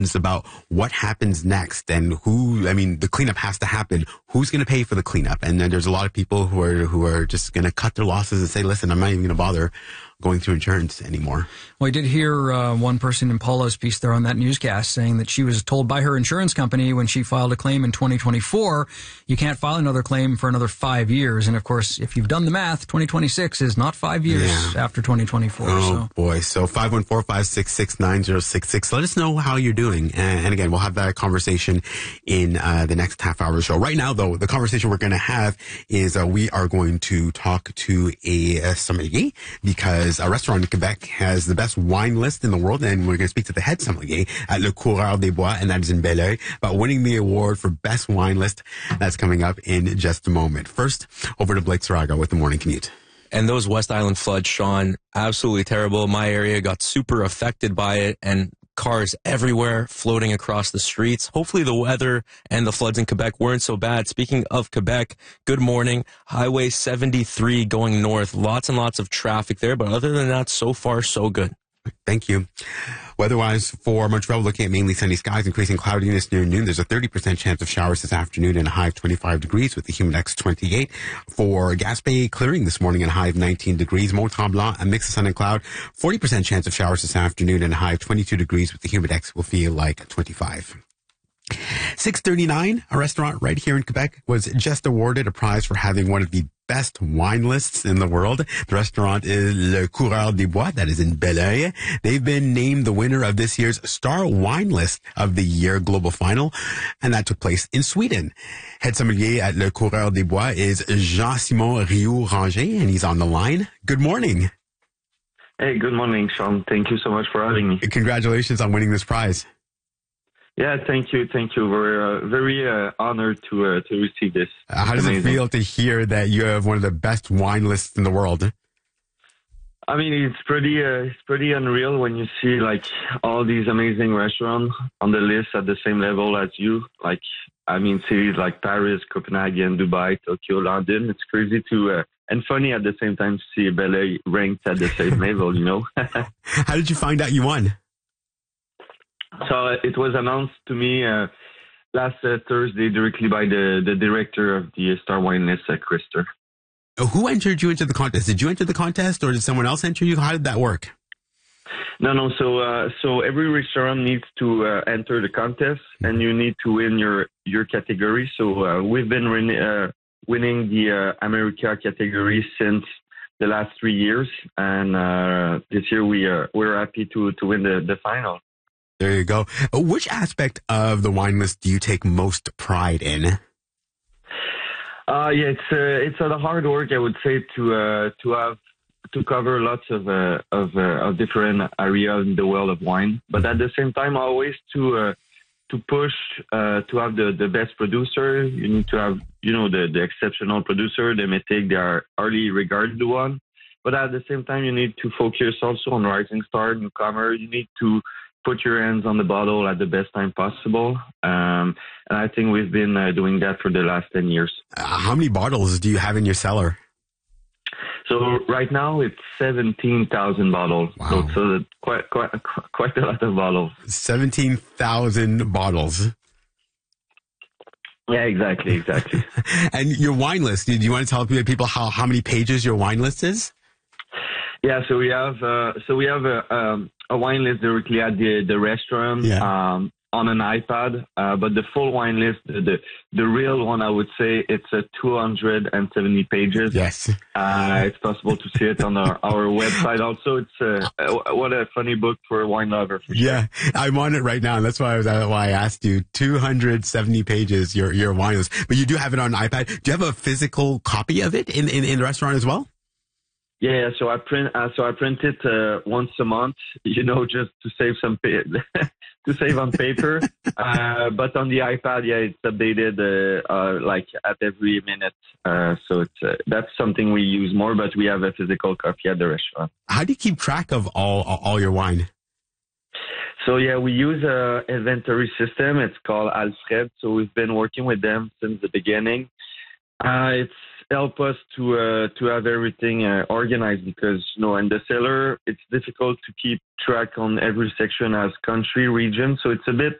about what happens next and the cleanup has to happen. Who's going to pay for the cleanup? And then there's a lot of people who are just going to cut their losses and say, listen, I'm not even going to bother going through insurance anymore. Well, I did hear one person in Paula's piece there on that newscast saying that she was told by her insurance company when she filed a claim in 2024, you can't file another claim for another 5 years. And of course, if you've done the math, 2026 is not 5 years after 2024. Oh, boy. So 514-566-9066. Let us know how you're doing. And again, we'll have that conversation in the next half hour show. Right now, though, the conversation we're going to have is we are going to talk to a sommelier because a restaurant in Quebec has the best wine list in the world, and we're going to speak to the head sommelier at Le Coureur des Bois, and that is in Belleuil, about winning the award for best wine list. That's coming up in just a moment. First, over to Blake Sarago with the Morning Commute. And those West Island floods, Sean, absolutely terrible. My area got super affected by it, and cars everywhere floating across the streets. Hopefully the weather and the floods in Quebec weren't so bad. Speaking of Quebec, good morning. Highway 73 going north. Lots and lots of traffic there, but other than that, so far, so good. Thank you. Weather-wise for Montreal, looking at mainly sunny skies, increasing cloudiness near noon. There's a 30% chance of showers this afternoon and a high of 25 degrees with the humidex 28. For Gaspé, clearing this morning and a high of 19 degrees. Mont-Tremblant, a mix of sun and cloud. 40% chance of showers this afternoon and a high of 22 degrees with the humidex will feel like 25. 639, a restaurant right here in Quebec, was just awarded a prize for having one of the best wine lists in the world. The restaurant is Le Coureur des Bois, that is in Belleuil. They've been named the winner of this year's Star Wine List of the Year Global Final, and that took place in Sweden. Head sommelier at Le Coureur des Bois is Jean-Simon Rioux-Ranger, and he's on the line. Good morning. Hey, good morning, Sean. Thank you so much for having me. Congratulations on winning this prize. Yeah, thank you. We're very honored to receive this. How does it feel to hear that you have one of the best wine lists in the world? I mean, it's pretty unreal when you see like all these amazing restaurants on the list at the same level as you. Like, I mean, cities like Paris, Copenhagen, Dubai, Tokyo, London. It's crazy to and funny at the same time to see Belleuil ranked at the same level. You know. How did you find out you won? So it was announced to me last Thursday directly by the director of the Star Wine List, Christer. Who entered you into the contest? Did you enter the contest or did someone else enter you? How did that work? No. So every restaurant needs to enter the contest, and you need to win your category. So we've been winning the America category since the last 3 years, and this year we're happy to win the final. There you go. Which aspect of the wine list do you take most pride in? It's a hard work, I would say, to cover lots of different areas in the world of wine, but at the same time, always to push to have the best producer. You need to have the exceptional producer. They may take their highly regarded one, but at the same time, you need to focus also on rising star, newcomer. You need to put your hands on the bottle at the best time possible. And I think we've been doing that for the last 10 years. How many bottles do you have in your cellar? So right now it's 17,000 bottles. Wow. So quite a lot of bottles. 17,000 bottles. Yeah, exactly. And your wine list, do you want to tell people how many pages your wine list is? Yeah, so we have a wine list directly at the restaurant on an iPad, but the full wine list, the real one, I would say, it's 270 pages. Yes, it's possible to see it on our website. Also, it's what a funny book for a wine lover. For sure. Yeah, I'm on it right now, and that's why I asked you. 270 pages, your wine list, but you do have it on iPad. Do you have a physical copy of it in the restaurant as well? Yeah, so I print it once a month, just to save some to save on paper. But on the iPad, it's updated like at every minute. So that's something we use more, but we have a physical copy at the restaurant. How do you keep track of all your wine? So we use a inventory system. It's called Alfred. So we've been working with them since the beginning. help us to have everything organized, because in the cellar it's difficult to keep track on every section as country region, so it's a bit